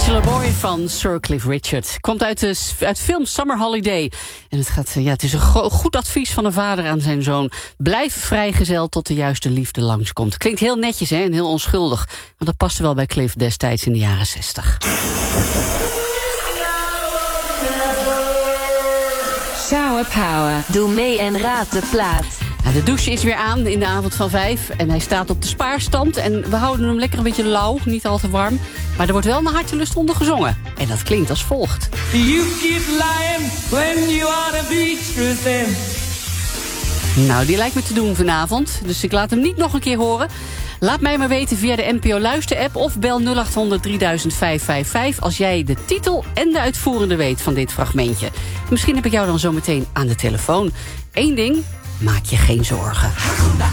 Angela Boy van Sir Cliff Richard. Komt uit film Summer Holiday. En het is een goed advies van een vader aan zijn zoon. Blijf vrijgezel tot de juiste liefde langskomt. Klinkt heel netjes en heel onschuldig. Maar dat paste wel bij Cliff destijds in de jaren 60. Shower Power. Doe mee en raad de plaat. De douche is weer aan in de avond van 5 en hij staat op de spaarstand. En we houden hem lekker een beetje lauw, niet al te warm. Maar er wordt wel naar hartelust onder gezongen. En dat klinkt als volgt. You keep lying when you ought to be truthin'. Nou, die lijkt me te doen vanavond. Dus ik laat hem niet nog een keer horen. Laat mij maar weten via de NPO Luister-app of bel 0800 3555 als jij de titel en de uitvoerende weet van dit fragmentje. Misschien heb ik jou dan zo meteen aan de telefoon. Eén ding, maak je geen zorgen.